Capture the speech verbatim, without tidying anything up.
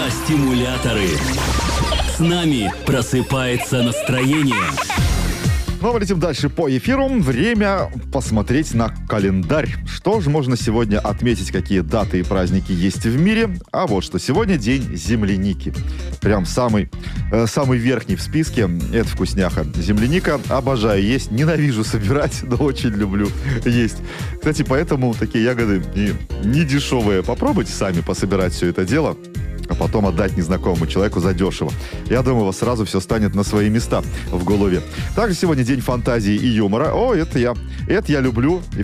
Биостимуляторы. С нами просыпается настроение. Ну, мы летим дальше по эфиру. Время посмотреть на календарь. Что же можно сегодня отметить, какие даты и праздники есть в мире? А вот что. Сегодня день земляники. Прям самый, э, самый верхний в списке. Это вкусняха. Земляника обожаю есть. Ненавижу собирать, но очень люблю есть. Кстати, поэтому такие ягоды не, не дешевые. Попробуйте сами пособирать все это дело, а потом отдать незнакомому человеку задешево. Я думаю, у вас сразу все станет на свои места в голове. Также сегодня день фантазии и юмора. О, это я. Это я люблю. И